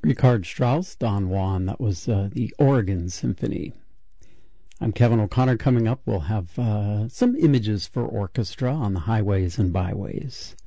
Richard Strauss, Don Juan. That was the Oregon Symphony. I'm Kevin O'Connor. Coming up, we'll have some images for orchestra on the highways and byways.